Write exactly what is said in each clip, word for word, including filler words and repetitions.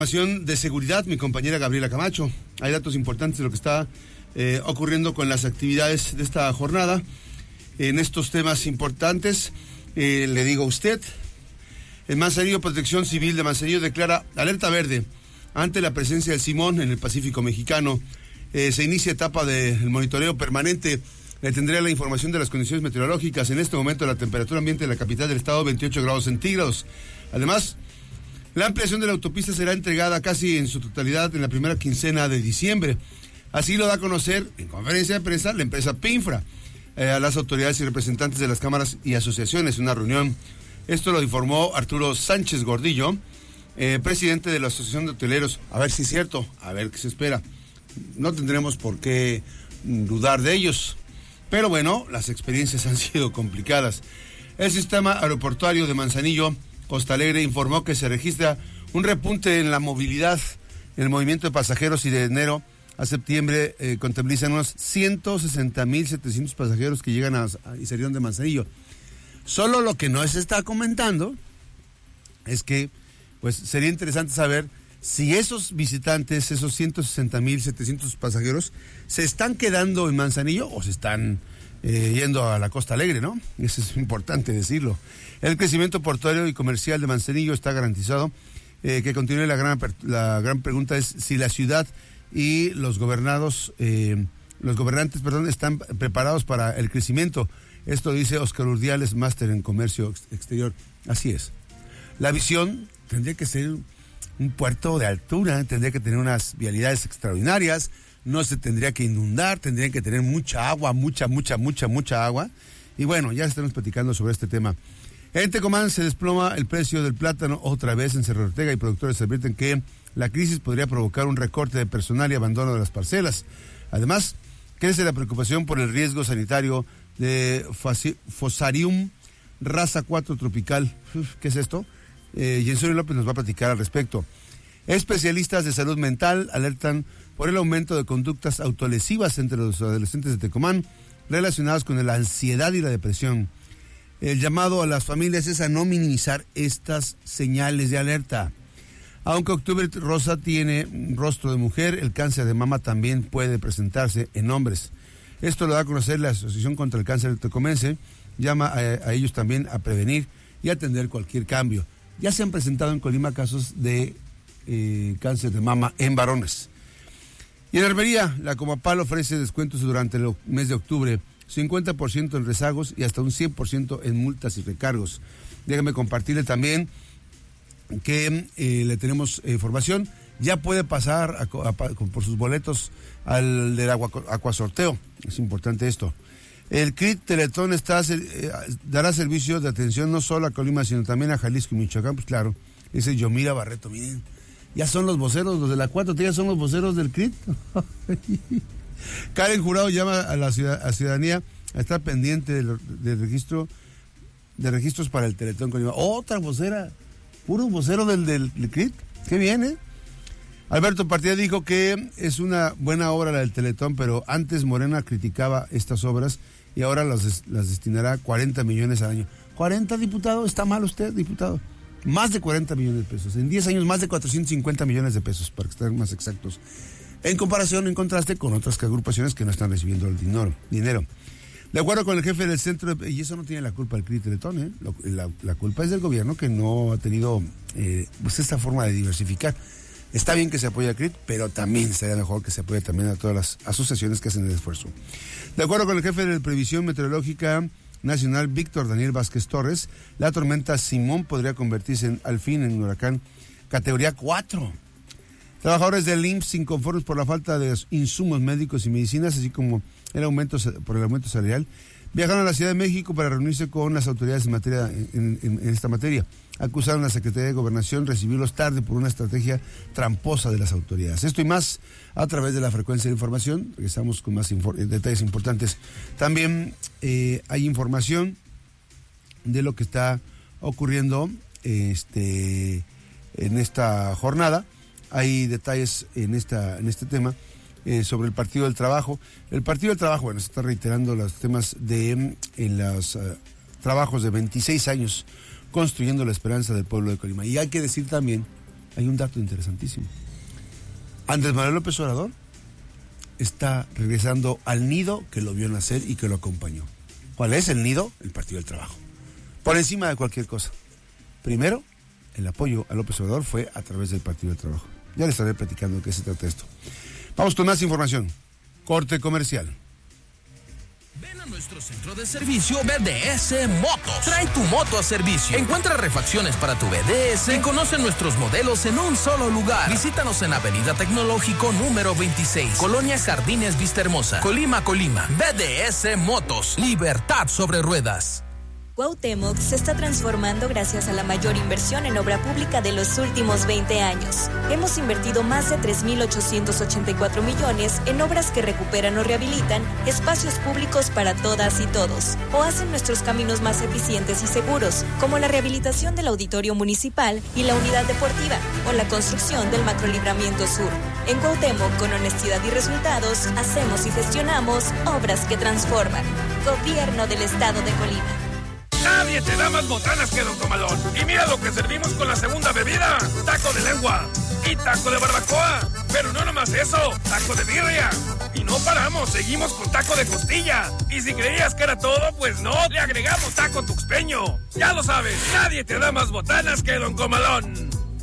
Información de seguridad, mi compañera Gabriela Camacho. Hay datos importantes de lo que está eh, ocurriendo con las actividades de esta jornada. En estos temas importantes, eh, le digo a usted, el Manzanillo Protección Civil de Manzanillo declara alerta verde ante la presencia del Simón en el Pacífico Mexicano. Eh, se inicia etapa del monitoreo permanente. Le tendré la información de las condiciones meteorológicas. En este momento la temperatura ambiente de la capital del estado, veintiocho grados centígrados. Además, la ampliación de la autopista será entregada casi en su totalidad en la primera quincena de diciembre. Así lo da a conocer en conferencia de prensa la empresa PINFRA eh, a las autoridades y representantes de las cámaras y asociaciones en una reunión. Esto lo informó Arturo Sánchez Gordillo, eh, presidente de la Asociación de Hoteleros. A ver si es cierto, a ver qué se espera. No tendremos por qué dudar de ellos. Pero bueno, las experiencias han sido complicadas. El sistema aeroportuario de Manzanillo Costa Alegre informó que se registra un repunte en la movilidad, en el movimiento de pasajeros, y de enero a septiembre eh, contabilizan unos ciento sesenta mil setecientos pasajeros que llegan a, a, y salieron de Manzanillo. Solo lo que no se está comentando es que pues sería interesante saber si esos visitantes, esos ciento sesenta mil setecientos pasajeros, se están quedando en Manzanillo o se están eh, yendo a la Costa Alegre, ¿no? Eso es importante decirlo. El crecimiento portuario y comercial de Manzanillo está garantizado. Eh, que continúe la gran la gran pregunta es si la ciudad y los gobernados, eh, los gobernantes, perdón, están preparados para el crecimiento. Esto dice Oscar Urdiales, máster en comercio exterior. Así es. La visión tendría que ser un puerto de altura, tendría que tener unas vialidades extraordinarias, no se tendría que inundar, tendría que tener mucha agua, mucha, mucha, mucha, mucha agua. Y bueno, ya estamos platicando sobre este tema. En Tecomán se desploma el precio del plátano otra vez en Cerro Ortega y productores advierten que la crisis podría provocar un recorte de personal y abandono de las parcelas. Además, crece la preocupación por el riesgo sanitario de Fusarium raza cuatro tropical. Uf, ¿qué es esto? Eh, Jenson López nos va a platicar al respecto. Especialistas de salud mental alertan por el aumento de conductas autolesivas entre los adolescentes de Tecomán relacionadas con la ansiedad y la depresión. El llamado a las familias es a no minimizar estas señales de alerta. Aunque Octubre Rosa tiene rostro de mujer, el cáncer de mama también puede presentarse en hombres. Esto lo da a conocer la Asociación contra el Cáncer Tecomense. Llama a, a ellos también a prevenir y atender cualquier cambio. Ya se han presentado en Colima casos de eh, cáncer de mama en varones. Y en Herbería, la Comapal ofrece descuentos durante el mes de octubre. cincuenta por ciento en rezagos y hasta un cien por ciento en multas y recargos. Déjame compartirle también que eh, le tenemos eh, información. Ya puede pasar a, a, a, por sus boletos al del agua, Acuasorteo. Es importante esto. El C R I T Teletón está, eh, dará servicio de atención no solo a Colima, sino también a Jalisco y Michoacán. Pues claro, ese Yomira Barreto, miren. Ya son los voceros, los de la cuatro T, ya son los voceros del C R I T. Karen Jurado llama a la ciudad, a ciudadanía a estar pendiente del, del registro de registros para el Teletón Colima. Otra vocera, puro vocero del, del, del C R I T. Qué bien, ¿eh? Alberto Partida dijo que es una buena obra la del Teletón, pero antes Morena criticaba estas obras y ahora las, las destinará cuarenta millones al año. ¿cuarenta, diputado? ¿Está mal usted, diputado? Más de cuarenta millones de pesos. En diez años, más de cuatrocientos cincuenta millones de pesos, para que estén más exactos. En comparación, en contraste con otras agrupaciones que no están recibiendo el dinero. dinero. De acuerdo con el jefe del centro, de, y eso no tiene la culpa del C R I T Teletón, ¿eh? la, la culpa es del gobierno que no ha tenido eh, pues esta forma de diversificar. Está bien que se apoye al C R I T, pero también sería mejor que se apoye también a todas las asociaciones que hacen el esfuerzo. De acuerdo con el jefe de Previsión Meteorológica Nacional, Víctor Daniel Vázquez Torres, la tormenta Simón podría convertirse en, al fin en un huracán categoría cuatro. Trabajadores del I M S S inconformes por la falta de insumos médicos y medicinas, así como el aumento por el aumento salarial, viajaron a la Ciudad de México para reunirse con las autoridades en, materia, en, en, en esta materia. Acusaron a la Secretaría de Gobernación recibirlos tarde por una estrategia tramposa de las autoridades. Esto y más a través de la frecuencia de información. Regresamos con más infor- detalles importantes. También eh, hay información de lo que está ocurriendo este, en esta jornada. Hay detalles en esta en este tema eh, sobre el Partido del Trabajo. El Partido del Trabajo, bueno, se está reiterando los temas de en los uh, trabajos de veintiséis años construyendo la esperanza del pueblo de Colima. Y hay que decir también hay un dato interesantísimo. Andrés Manuel López Obrador está regresando al nido que lo vio nacer y que lo acompañó. ¿Cuál es el nido? El Partido del Trabajo. Por encima de cualquier cosa. Primero, el apoyo a López Obrador fue a través del Partido del Trabajo. Ya les estaré platicando de qué se trata esto. Vamos con más información. Corte comercial. Ven a nuestro centro de servicio B D S Motos. Trae tu moto a servicio. Encuentra refacciones para tu B D S y conoce nuestros modelos en un solo lugar. Visítanos en Avenida Tecnológico número veintiséis, Colonia Jardines Vista Hermosa, Colima, Colima. B D S Motos. Libertad sobre ruedas. Cuauhtémoc se está transformando gracias a la mayor inversión en obra pública de los últimos veinte años. Hemos invertido más de tres mil ochocientos ochenta y cuatro millones en obras que recuperan o rehabilitan espacios públicos para todas y todos, o hacen nuestros caminos más eficientes y seguros, como la rehabilitación del auditorio municipal y la unidad deportiva, o la construcción del macrolibramiento sur. En Cuauhtémoc, con honestidad y resultados, hacemos y gestionamos obras que transforman. Gobierno del Estado de Colima. Nadie te da más botanas que Don Comalón. Y mira lo que servimos con la segunda bebida. Taco de lengua y taco de barbacoa. Pero no nomás eso, taco de birria. Y no paramos, seguimos con taco de costilla. Y si creías que era todo, pues no, le agregamos taco tuxpeño. Ya lo sabes, nadie te da más botanas que Don Comalón.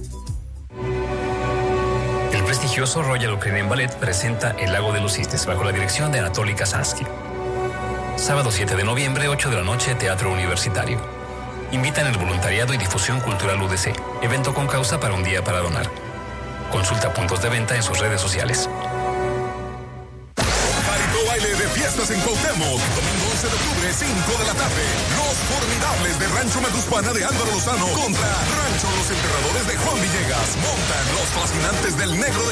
El prestigioso Royal Ukrainian Ballet presenta El Lago de los Cisnes bajo la dirección de Anatoly Kazansky. Sábado siete de noviembre, ocho de la noche, Teatro Universitario. Invitan el voluntariado y difusión cultural U D C. Evento con causa para un día para donar. Consulta puntos de venta en sus redes sociales. Marito Baile de fiestas en Cuauhtémoc. Domingo once de octubre, cinco de la tarde. Los formidables de Rancho Macuspana de Álvaro Lozano contra Rancho Los Enterradores de Juan Villegas. Montan los fascinantes del Negro de